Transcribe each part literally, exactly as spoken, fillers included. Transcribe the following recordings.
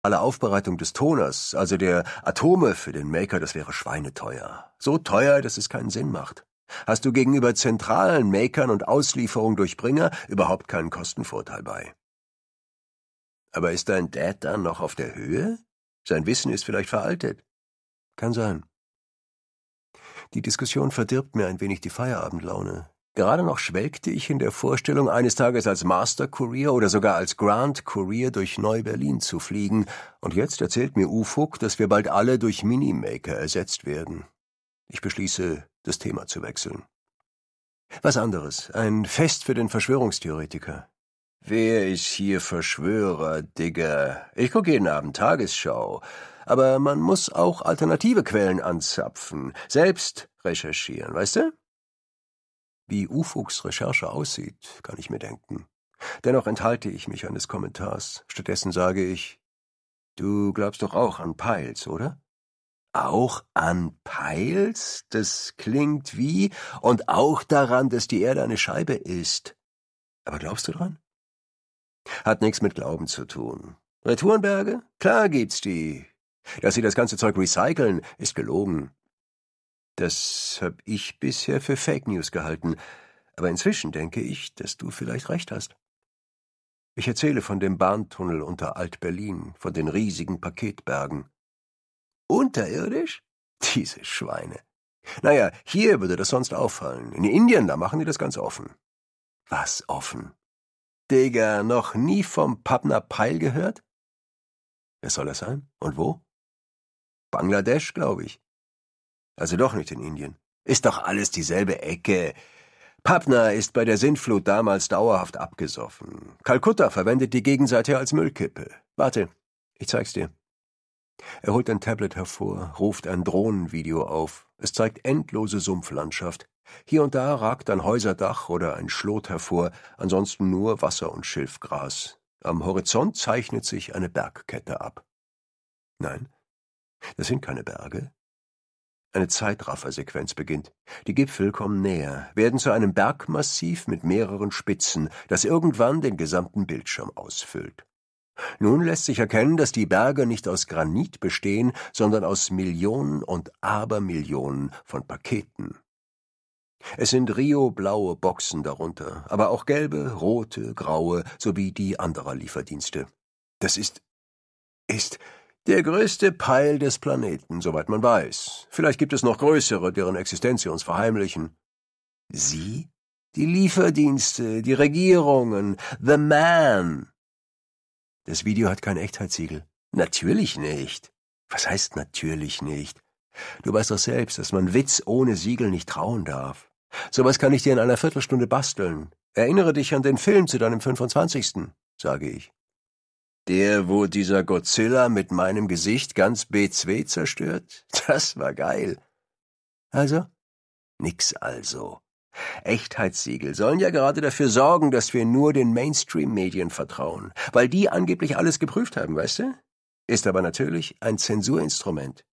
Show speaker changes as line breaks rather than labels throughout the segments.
Aufbereitung des Toners, also der Atome für den Maker, das wäre schweineteuer. So teuer, dass es keinen Sinn macht. Hast du gegenüber zentralen Makern und Auslieferung durch Bringer überhaupt keinen Kostenvorteil bei. Aber ist dein Dad dann noch auf der Höhe? Sein Wissen ist vielleicht veraltet. Kann sein. Die Diskussion verdirbt mir ein wenig die Feierabendlaune. Gerade noch schwelgte ich in der Vorstellung, eines Tages als Master Courier oder sogar als Grand Courier durch Neu-Berlin zu fliegen, und jetzt erzählt mir Ufuk, dass wir bald alle durch Minimaker ersetzt werden. Ich beschließe, das Thema zu wechseln. Was anderes, ein Fest für den Verschwörungstheoretiker. Wer ist hier Verschwörer, Digger? Ich gucke jeden Abend Tagesschau. Aber man muss auch alternative Quellen anzapfen, selbst recherchieren, weißt du? Wie Ufuks Recherche aussieht, kann ich mir denken. Dennoch enthalte ich mich eines Kommentars. Stattdessen sage ich, du glaubst doch auch an Piles, oder? Auch an Piles? Das klingt wie, und auch daran, dass die Erde eine Scheibe ist. Aber glaubst du dran? Hat nichts mit Glauben zu tun. Retourenberge? Klar gibt's die. Dass sie das ganze Zeug recyceln, ist gelogen. Das hab ich bisher für Fake News gehalten, aber inzwischen denke ich, dass du vielleicht recht hast. Ich erzähle von dem Bahntunnel unter Alt-Berlin, von den riesigen Paketbergen. Unterirdisch? Diese Schweine. Naja, hier würde das sonst auffallen. In Indien, da machen die das ganz offen. Was offen? Digga, noch nie vom Patna Pile gehört? Wer soll das sein? Und wo? Bangladesch, glaube ich. Also doch nicht in Indien. Ist doch alles dieselbe Ecke. Patna ist bei der Sintflut damals dauerhaft abgesoffen. Kalkutta verwendet die Gegenseite als Müllkippe. Warte, ich zeig's dir. Er holt ein Tablet hervor, ruft ein Drohnenvideo auf. Es zeigt endlose Sumpflandschaft. Hier und da ragt ein Häuserdach oder ein Schlot hervor, ansonsten nur Wasser und Schilfgras. Am Horizont zeichnet sich eine Bergkette ab. Nein, das sind keine Berge. Eine Zeitraffersequenz beginnt. Die Gipfel kommen näher, werden zu einem Bergmassiv mit mehreren Spitzen, das irgendwann den gesamten Bildschirm ausfüllt. Nun lässt sich erkennen, dass die Berge nicht aus Granit bestehen, sondern aus Millionen und Abermillionen von Paketen. Es sind rio-blaue Boxen darunter, aber auch gelbe, rote, graue sowie die anderer Lieferdienste. Das ist... ist... der größte Pile des Planeten, soweit man weiß. Vielleicht gibt es noch größere, deren Existenz sie uns verheimlichen. Sie? Die Lieferdienste, die Regierungen, the man. Das Video hat kein Echtheitssiegel. Natürlich nicht. Was heißt natürlich nicht? Du weißt doch selbst, dass man Witz ohne Siegel nicht trauen darf. Sowas kann ich dir in einer Viertelstunde basteln. Erinnere dich an den Film zu deinem fünfundzwanzigsten, sage ich. Der, wo dieser Godzilla mit meinem Gesicht ganz B zwei zerstört? Das war geil. Also? Nix also. Echtheitssiegel sollen ja gerade dafür sorgen, dass wir nur den Mainstream-Medien vertrauen, weil die angeblich alles geprüft haben, weißt du? Ist aber natürlich ein Zensurinstrument.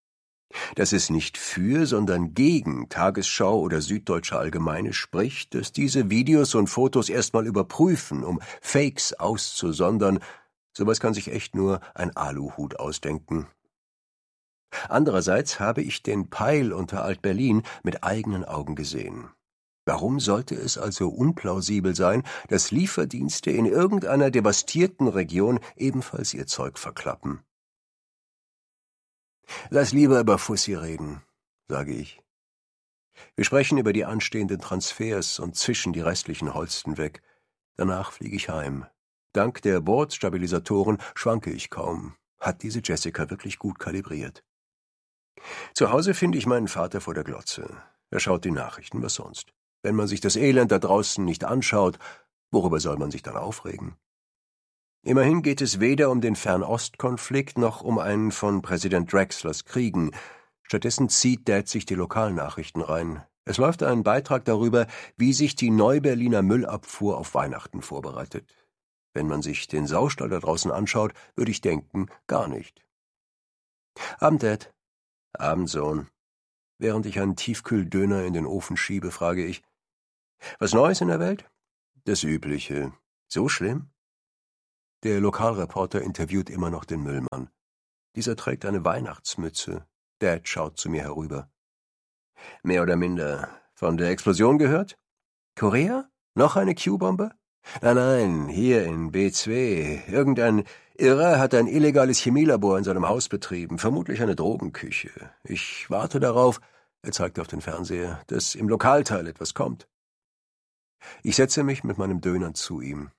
Dass es nicht für, sondern gegen Tagesschau oder Süddeutsche Allgemeine spricht, dass diese Videos und Fotos erstmal überprüfen, um Fakes auszusondern. Sowas kann sich echt nur ein Aluhut ausdenken. Andererseits habe ich den Pile unter Alt-Berlin mit eigenen Augen gesehen. Warum sollte es also unplausibel sein, dass Lieferdienste in irgendeiner devastierten Region ebenfalls ihr Zeug verklappen? Lass lieber über Fussi reden, sage ich. Wir sprechen über die anstehenden Transfers und zischen die restlichen Holsten weg. Danach fliege ich heim. Dank der Bordstabilisatoren schwanke ich kaum. Hat diese Jessica wirklich gut kalibriert. Zu Hause finde ich meinen Vater vor der Glotze. Er schaut die Nachrichten, was sonst. Wenn man sich das Elend da draußen nicht anschaut, worüber soll man sich dann aufregen? Immerhin geht es weder um den Fernost-Konflikt noch um einen von Präsident Drexlers Kriegen. Stattdessen zieht Dad sich die Lokalnachrichten rein. Es läuft ein Beitrag darüber, wie sich die Neu-Berliner Müllabfuhr auf Weihnachten vorbereitet. Wenn man sich den Saustall da draußen anschaut, würde ich denken, gar nicht. Abend, Dad. Abend, Sohn. Während ich einen Tiefkühldöner in den Ofen schiebe, frage ich, was Neues in der Welt? Das Übliche. So schlimm? Der Lokalreporter interviewt immer noch den Müllmann. Dieser trägt eine Weihnachtsmütze. Dad schaut zu mir herüber. Mehr oder minder. Von der Explosion gehört? Korea? Noch eine Q-Bombe? Nein, nein, hier in B zwei. Irgendein Irrer hat ein illegales Chemielabor in seinem Haus betrieben, vermutlich eine Drogenküche. Ich warte darauf, er zeigt auf den Fernseher, dass im Lokalteil etwas kommt. Ich setze mich mit meinem Döner zu ihm.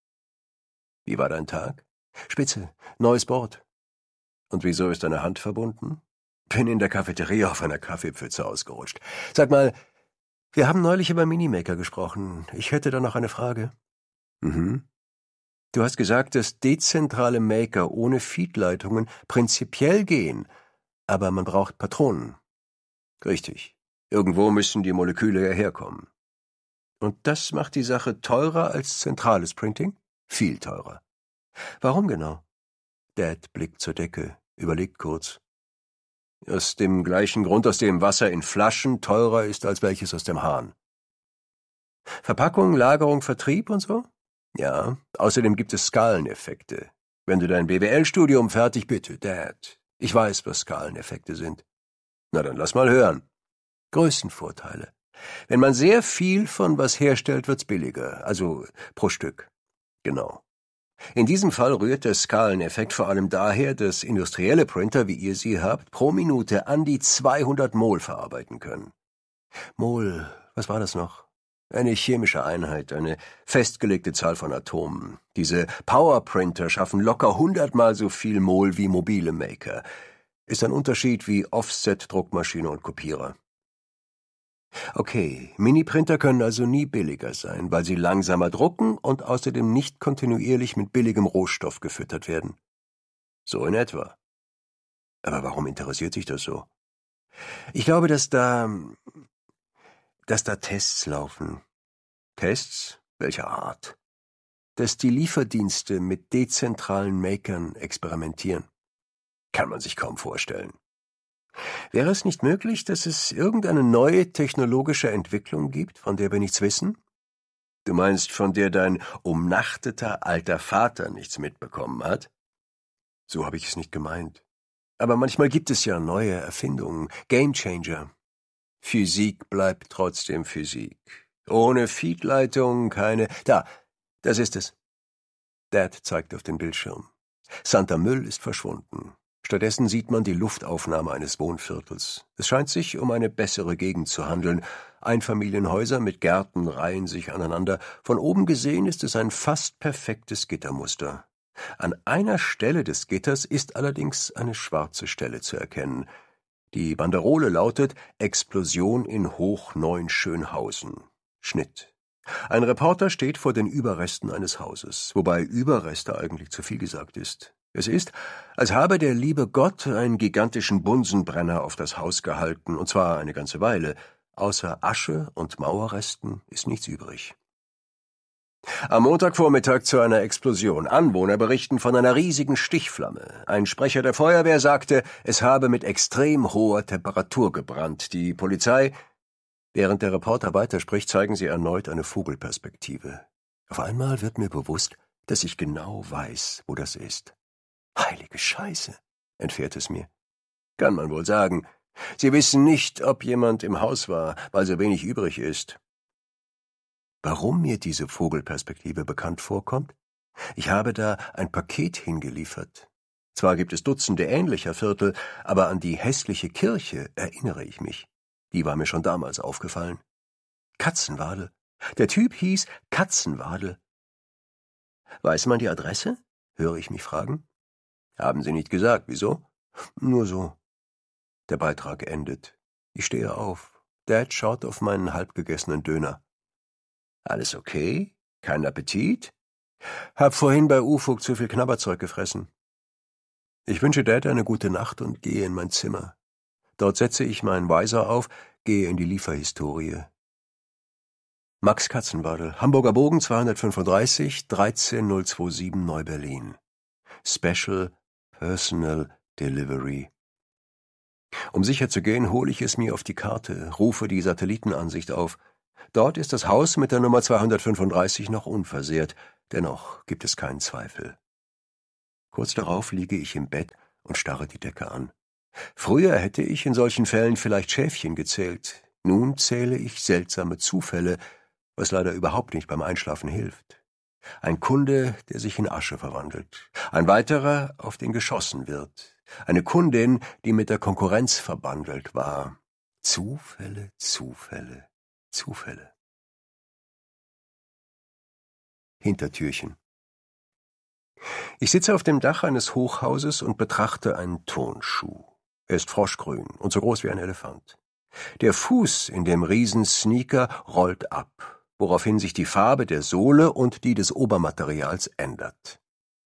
Wie war dein Tag? Spitze, neues Board. Und wieso ist deine Hand verbunden? Bin in der Cafeteria auf einer Kaffeepfütze ausgerutscht. Sag mal, wir haben neulich über Minimaker gesprochen. Ich hätte da noch eine Frage. Mhm. Du hast gesagt, dass dezentrale Maker ohne Feedleitungen prinzipiell gehen, aber man braucht Patronen. Richtig. Irgendwo müssen die Moleküle ja herkommen. Und das macht die Sache teurer als zentrales Printing? Viel teurer. Warum genau? Dad blickt zur Decke, überlegt kurz. Aus dem gleichen Grund, aus dem Wasser in Flaschen teurer ist als welches aus dem Hahn. Verpackung, Lagerung, Vertrieb und so? Ja, außerdem gibt es Skaleneffekte. Wenn du dein B W L-Studium fertig bitte, Dad. Ich weiß, was Skaleneffekte sind. Na dann lass mal hören. Größenvorteile. Wenn man sehr viel von was herstellt, wird's billiger, also pro Stück. Genau. In diesem Fall rührt der Skaleneffekt vor allem daher, dass industrielle Printer, wie ihr sie habt, pro Minute an die zweihundert Mol verarbeiten können. Mol, was war das noch? Eine chemische Einheit, eine festgelegte Zahl von Atomen. Diese Powerprinter schaffen locker hundertmal so viel Mol wie mobile Maker. Ist ein Unterschied wie Offset-Druckmaschine und Kopierer. Okay, Miniprinter können also nie billiger sein, weil sie langsamer drucken und außerdem nicht kontinuierlich mit billigem Rohstoff gefüttert werden. So in etwa. Aber warum interessiert sich das so? Ich glaube, dass da... dass da Tests laufen. Tests? Welcher Art? Dass die Lieferdienste mit dezentralen Makern experimentieren. Kann man sich kaum vorstellen. Wäre es nicht möglich, dass es irgendeine neue technologische Entwicklung gibt, von der wir nichts wissen? Du meinst, von der dein umnachteter alter Vater nichts mitbekommen hat? So habe ich es nicht gemeint. Aber manchmal gibt es ja neue Erfindungen, Gamechanger. Physik bleibt trotzdem Physik. Ohne Feedleitung keine... Da, das ist es. Dad zeigt auf den Bildschirm. Santa Müll ist verschwunden. Stattdessen sieht man die Luftaufnahme eines Wohnviertels. Es scheint sich um eine bessere Gegend zu handeln. Einfamilienhäuser mit Gärten reihen sich aneinander. Von oben gesehen ist es ein fast perfektes Gittermuster. An einer Stelle des Gitters ist allerdings eine schwarze Stelle zu erkennen. Die Banderole lautet »Explosion in Hoch-Neun-Schönhausen«. Schnitt. Ein Reporter steht vor den Überresten eines Hauses, wobei Überreste eigentlich zu viel gesagt ist. Es ist, als habe der liebe Gott einen gigantischen Bunsenbrenner auf das Haus gehalten, und zwar eine ganze Weile. Außer Asche und Mauerresten ist nichts übrig. Am Montagvormittag zu einer Explosion. Anwohner berichten von einer riesigen Stichflamme. Ein Sprecher der Feuerwehr sagte, es habe mit extrem hoher Temperatur gebrannt. Die Polizei... Während der Reporter weiterspricht, zeigen sie erneut eine Vogelperspektive. Auf einmal wird mir bewusst, dass ich genau weiß, wo das ist. Heilige Scheiße, entfährt es mir. Kann man wohl sagen. Sie wissen nicht, ob jemand im Haus war, weil so wenig übrig ist. Warum mir diese Vogelperspektive bekannt vorkommt? Ich habe da ein Paket hingeliefert. Zwar gibt es Dutzende ähnlicher Viertel, aber an die hässliche Kirche erinnere ich mich. Die war mir schon damals aufgefallen. Katzenwadel. Der Typ hieß Katzenwadel. Weiß man die Adresse? Höre ich mich fragen. Haben Sie nicht gesagt, wieso? Nur so. Der Beitrag endet. Ich stehe auf. Dad schaut auf meinen halbgegessenen Döner. Alles okay? Kein Appetit? Hab vorhin bei Ufuk zu viel Knabberzeug gefressen. Ich wünsche Dad eine gute Nacht und gehe in mein Zimmer. Dort setze ich meinen Weiser auf, gehe in die Lieferhistorie. Max Katzenwadel, Hamburger Bogen zweihundertfünfunddreißig, dreizehn null siebenundzwanzig Neu-Berlin. Special Personal Delivery. Um sicher zu gehen, hole ich es mir auf die Karte, rufe die Satellitenansicht auf. Dort ist das Haus mit der Nummer zweihundertfünfunddreißig noch unversehrt, dennoch gibt es keinen Zweifel. Kurz darauf liege ich im Bett und starre die Decke an. Früher hätte ich in solchen Fällen vielleicht Schäfchen gezählt. Nun zähle ich seltsame Zufälle, was leider überhaupt nicht beim Einschlafen hilft. Ein Kunde, der sich in Asche verwandelt. Ein weiterer, auf den geschossen wird. Eine Kundin, die mit der Konkurrenz verbandelt war. Zufälle, Zufälle, Zufälle. Hintertürchen. Ich sitze auf dem Dach eines Hochhauses und betrachte einen Turnschuh. Er ist froschgrün und so groß wie ein Elefant. Der Fuß in dem Riesensneaker rollt ab, woraufhin sich die Farbe der Sohle und die des Obermaterials ändert.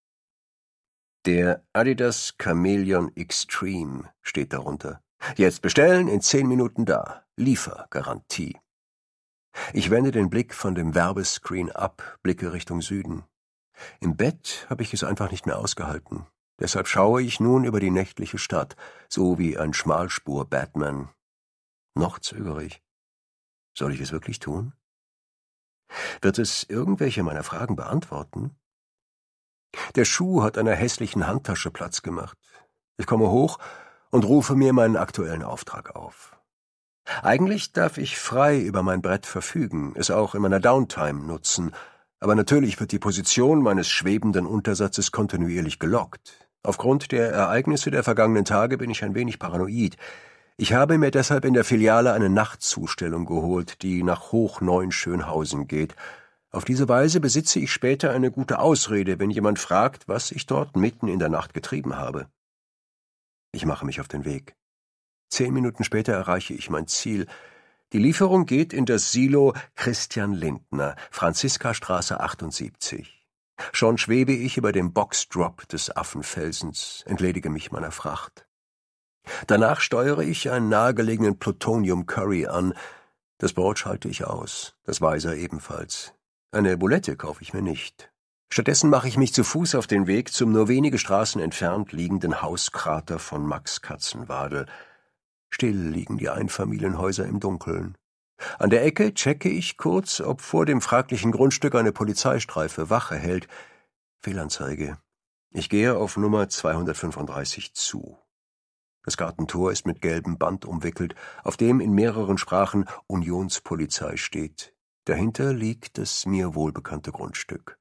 Der Adidas Chameleon Extreme steht darunter. Jetzt bestellen, in zehn Minuten da. Liefergarantie. Ich wende den Blick von dem Werbescreen ab, blicke Richtung Süden. Im Bett habe ich es einfach nicht mehr ausgehalten. Deshalb schaue ich nun über die nächtliche Stadt, so wie ein Schmalspur-Batman. Noch zögere ich. Soll ich es wirklich tun? Wird es irgendwelche meiner Fragen beantworten? Der Schuh hat einer hässlichen Handtasche Platz gemacht. Ich komme hoch und rufe mir meinen aktuellen Auftrag auf. Eigentlich darf ich frei über mein Brett verfügen, es auch in meiner Downtime nutzen, aber natürlich wird die Position meines schwebenden Untersatzes kontinuierlich gelockt. Aufgrund der Ereignisse der vergangenen Tage bin ich ein wenig paranoid. Ich habe mir deshalb in der Filiale eine Nachtzustellung geholt, die nach Hoch-Neun-Schönhausen geht. Auf diese Weise besitze ich später eine gute Ausrede, wenn jemand fragt, was ich dort mitten in der Nacht getrieben habe. Ich mache mich auf den Weg. Zehn Minuten später erreiche ich mein Ziel. Die Lieferung geht in das Silo Christian Lindner, Franziskastraße achtundsiebzig. Schon schwebe ich über dem Boxdrop des Affenfelsens, entledige mich meiner Fracht. Danach steuere ich einen nahegelegenen Plutonium Curry an. Das Brot schalte ich aus, das Weiser ebenfalls. Eine Bulette kaufe ich mir nicht. Stattdessen mache ich mich zu Fuß auf den Weg zum nur wenige Straßen entfernt liegenden Hauskrater von Max Katzenwadel. Still liegen die Einfamilienhäuser im Dunkeln. An der Ecke checke ich kurz, ob vor dem fraglichen Grundstück eine Polizeistreife Wache hält. Fehlanzeige. Ich gehe auf Nummer zweihundertfünfunddreißig zu. Das Gartentor ist mit gelbem Band umwickelt, auf dem in mehreren Sprachen Unionspolizei steht. Dahinter liegt das mir wohlbekannte Grundstück.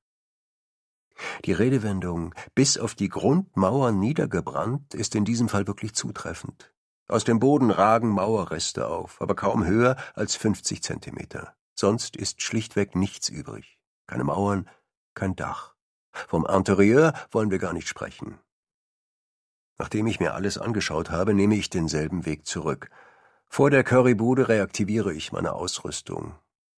Die Redewendung »bis auf die Grundmauern niedergebrannt« ist in diesem Fall wirklich zutreffend. Aus dem Boden ragen Mauerreste auf, aber kaum höher als fünfzig Zentimeter. Sonst ist schlichtweg nichts übrig. Keine Mauern, kein Dach. Vom Interieur wollen wir gar nicht sprechen. Nachdem ich mir alles angeschaut habe, nehme ich denselben Weg zurück. Vor der Currybude reaktiviere ich meine Ausrüstung.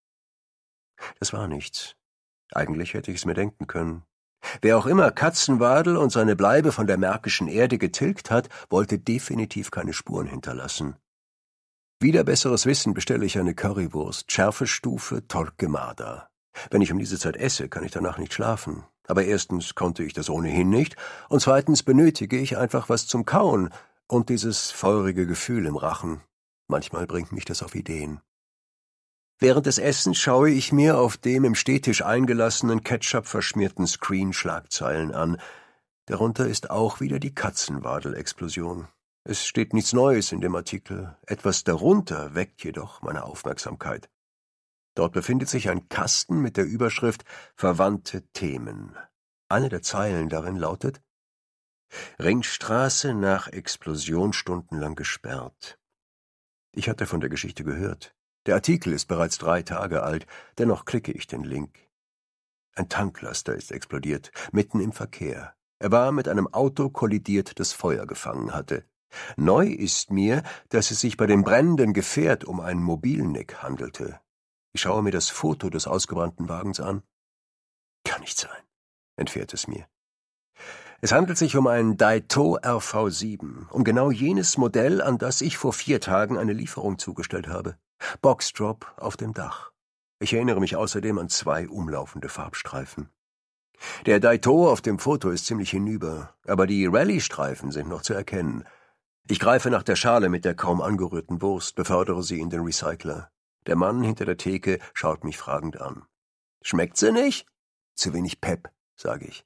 Das war nichts. Eigentlich hätte ich es mir denken können. Wer auch immer Katzenwadel und seine Bleibe von der märkischen Erde getilgt hat, wollte definitiv keine Spuren hinterlassen. Wider besseres Wissen bestelle ich eine Currywurst, Schärfestufe Torquemada. Wenn ich um diese Zeit esse, kann ich danach nicht schlafen. Aber erstens konnte ich das ohnehin nicht, und zweitens benötige ich einfach was zum Kauen und dieses feurige Gefühl im Rachen. Manchmal bringt mich das auf Ideen. Während des Essens schaue ich mir auf dem im Stehtisch eingelassenen, Ketchup-verschmierten Screen Schlagzeilen an. Darunter ist auch wieder die Katzenwadel-Explosion. Es steht nichts Neues in dem Artikel. Etwas darunter weckt jedoch meine Aufmerksamkeit. Dort befindet sich ein Kasten mit der Überschrift »Verwandte Themen«. Eine der Zeilen darin lautet: »Ringstraße nach Explosion stundenlang gesperrt.« Ich hatte von der Geschichte gehört. Der Artikel ist bereits drei Tage alt, dennoch klicke ich den Link. Ein Tanklaster ist explodiert, mitten im Verkehr. Er war mit einem Auto kollidiert, das Feuer gefangen hatte. Neu ist mir, dass es sich bei dem brennenden Gefährt um ein Mobilneck handelte. Ich schaue mir das Foto des ausgebrannten Wagens an. Kann nicht sein, entfährt es mir. Es handelt sich um einen Daito R V sieben, um genau jenes Modell, an das ich vor vier Tagen eine Lieferung zugestellt habe. Boxdrop auf dem Dach. Ich erinnere mich außerdem an zwei umlaufende Farbstreifen. Der Daito auf dem Foto ist ziemlich hinüber, aber die Rallye-Streifen sind noch zu erkennen. Ich greife nach der Schale mit der kaum angerührten Wurst, befördere sie in den Recycler. Der Mann hinter der Theke schaut mich fragend an. »Schmeckt sie nicht?« »Zu wenig Pep«, sage ich.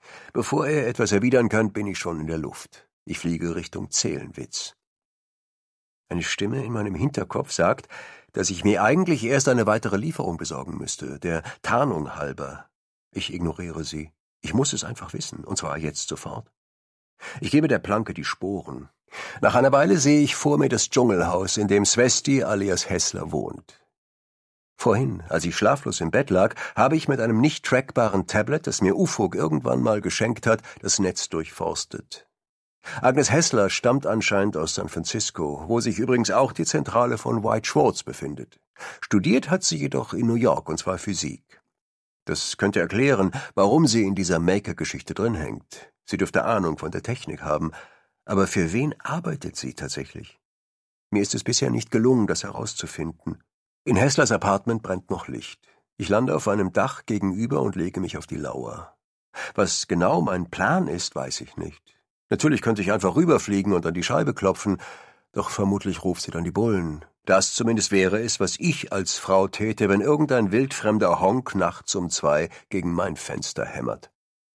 Bevor er etwas erwidern kann, bin ich schon in der Luft. Ich fliege Richtung Zehlenwitz. Eine Stimme in meinem Hinterkopf sagt, dass ich mir eigentlich erst eine weitere Lieferung besorgen müsste, der Tarnung halber. Ich ignoriere sie. Ich muss es einfach wissen, und zwar jetzt sofort. Ich gebe der Planke die Sporen. Nach einer Weile sehe ich vor mir das Dschungelhaus, in dem Svesti alias Hessler wohnt. Vorhin, als ich schlaflos im Bett lag, habe ich mit einem nicht trackbaren Tablet, das mir Ufuk irgendwann mal geschenkt hat, das Netz durchforstet. Agnes Hessler stammt anscheinend aus San Francisco, wo sich übrigens auch die Zentrale von White Schwartz befindet. Studiert hat sie jedoch in New York, und zwar Physik. Das könnte erklären, warum sie in dieser Maker-Geschichte drin hängt. Sie dürfte Ahnung von der Technik haben. Aber für wen arbeitet sie tatsächlich? Mir ist es bisher nicht gelungen, das herauszufinden. In Hesslers Apartment brennt noch Licht. Ich lande auf einem Dach gegenüber und lege mich auf die Lauer. Was genau mein Plan ist, weiß ich nicht. Natürlich könnte ich einfach rüberfliegen und an die Scheibe klopfen, doch vermutlich ruft sie dann die Bullen. Das zumindest wäre es, was ich als Frau täte, wenn irgendein wildfremder Honk nachts um zwei gegen mein Fenster hämmert.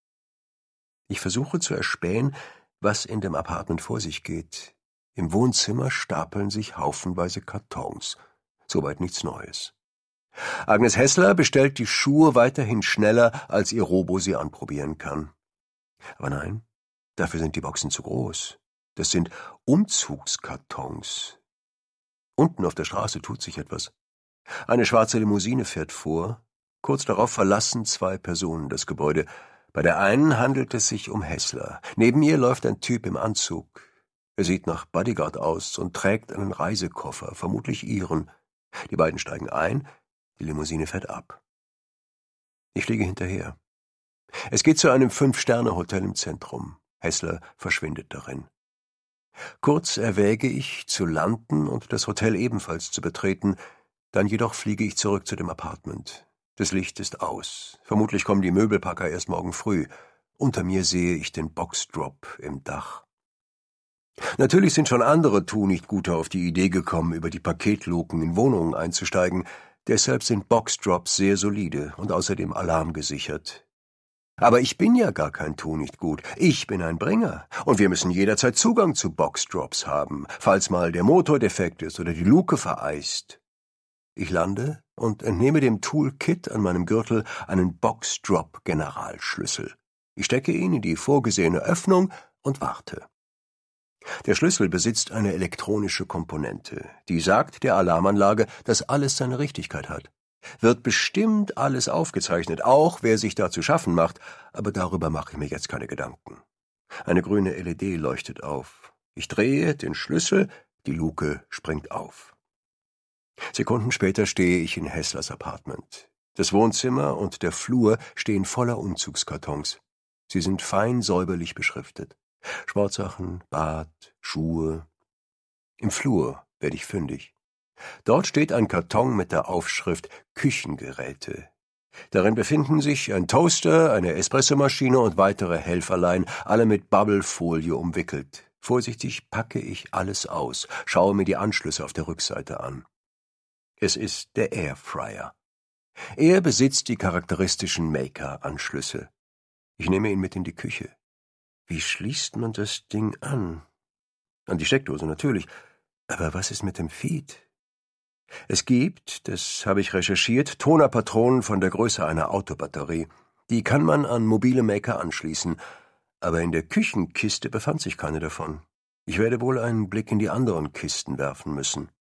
Ich versuche zu erspähen, was in dem Apartment vor sich geht. Im Wohnzimmer stapeln sich haufenweise Kartons. Soweit nichts Neues. Agnes Hessler bestellt die Schuhe weiterhin schneller, als ihr Robo sie anprobieren kann. Aber nein, dafür sind die Boxen zu groß. Das sind Umzugskartons. Unten auf der Straße tut sich etwas. Eine schwarze Limousine fährt vor. Kurz darauf verlassen zwei Personen das Gebäude. Bei der einen handelt es sich um Hessler. Neben ihr läuft ein Typ im Anzug. Er sieht nach Bodyguard aus und trägt einen Reisekoffer, vermutlich ihren. Die beiden steigen ein, die Limousine fährt ab. Ich fliege hinterher. Es geht zu einem Fünf-Sterne-Hotel im Zentrum. Hessler verschwindet darin. Kurz erwäge ich, zu landen und das Hotel ebenfalls zu betreten, dann jedoch fliege ich zurück zu dem Apartment. Das Licht ist aus. Vermutlich kommen die Möbelpacker erst morgen früh. Unter mir sehe ich den Boxdrop im Dach. Natürlich sind schon andere Tunichtguter auf die Idee gekommen, über die Paketluken in Wohnungen einzusteigen. Deshalb sind Boxdrops sehr solide und außerdem alarmgesichert. Aber ich bin ja gar kein Tunichtgut. Ich bin ein Bringer. Und wir müssen jederzeit Zugang zu Boxdrops haben, falls mal der Motor defekt ist oder die Luke vereist. Ich lande und entnehme dem Toolkit an meinem Gürtel einen Boxdrop-Generalschlüssel. Ich stecke ihn in die vorgesehene Öffnung und warte. Der Schlüssel besitzt eine elektronische Komponente, die sagt der Alarmanlage, dass alles seine Richtigkeit hat. Wird bestimmt alles aufgezeichnet, auch wer sich da zu schaffen macht, aber darüber mache ich mir jetzt keine Gedanken. Eine grüne L E D leuchtet auf. Ich drehe den Schlüssel, die Luke springt auf. Sekunden später stehe ich in Hesslers Apartment. Das Wohnzimmer und der Flur stehen voller Umzugskartons. Sie sind fein säuberlich beschriftet. Sportsachen, Bad, Schuhe. Im Flur werde ich fündig. Dort steht ein Karton mit der Aufschrift Küchengeräte. Darin befinden sich ein Toaster, eine Espressomaschine und weitere Helferlein, alle mit Bubblefolie umwickelt. Vorsichtig packe ich alles aus, schaue mir die Anschlüsse auf der Rückseite an. Es ist der Airfryer. Er besitzt die charakteristischen Maker-Anschlüsse. Ich nehme ihn mit in die Küche. Wie schließt man das Ding an? An die Steckdose natürlich. Aber was ist mit dem Feed? Es gibt, das habe ich recherchiert, Tonerpatronen von der Größe einer Autobatterie. Die kann man an mobile Maker anschließen. Aber in der Küchenkiste befand sich keine davon. Ich werde wohl einen Blick in die anderen Kisten werfen müssen.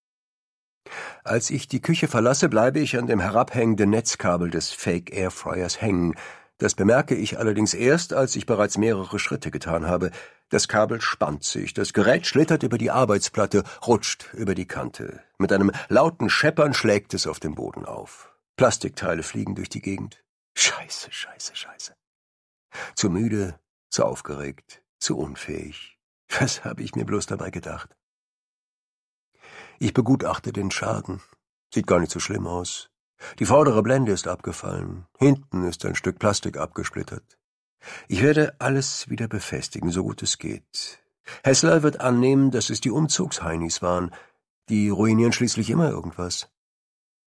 Als ich die Küche verlasse, bleibe ich an dem herabhängenden Netzkabel des Fake-Airfryers hängen. Das bemerke ich allerdings erst, als ich bereits mehrere Schritte getan habe. Das Kabel spannt sich, das Gerät schlittert über die Arbeitsplatte, rutscht über die Kante. Mit einem lauten Scheppern schlägt es auf dem Boden auf. Plastikteile fliegen durch die Gegend. Scheiße, scheiße, scheiße. Zu müde, zu aufgeregt, zu unfähig. Was habe ich mir bloß dabei gedacht? Ich begutachte den Schaden. Sieht gar nicht so schlimm aus. Die vordere Blende ist abgefallen. Hinten ist ein Stück Plastik abgesplittert. Ich werde alles wieder befestigen, so gut es geht. Hessler wird annehmen, dass es die Umzugsheinis waren. Die ruinieren schließlich immer irgendwas.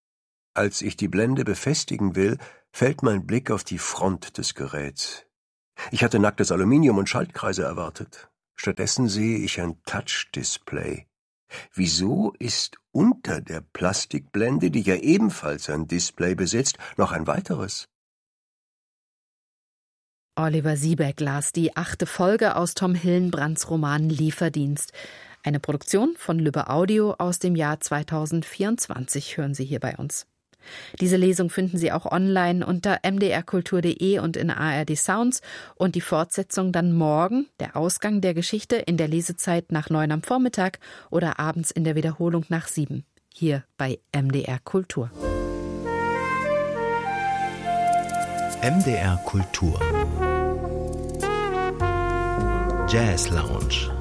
Als ich die Blende befestigen will, fällt mein Blick auf die Front des Geräts. Ich hatte nacktes Aluminium und Schaltkreise erwartet. Stattdessen sehe ich ein Touch-Display. Wieso ist unter der Plastikblende, die ja ebenfalls ein Display besitzt, noch ein weiteres?
Oliver Siebeck las die achte Folge aus Tom Hillenbrandts Roman Lieferdienst. Eine Produktion von Lübbe Audio aus dem Jahr zweitausendvierundzwanzig hören Sie hier bei uns. Diese Lesung finden Sie auch online unter m d r kultur punkt d e und in A R D Sounds und die Fortsetzung dann morgen, der Ausgang der Geschichte in der Lesezeit nach neun am Vormittag oder abends in der Wiederholung nach sieben, hier bei M D R Kultur.
M D R Kultur Jazz Lounge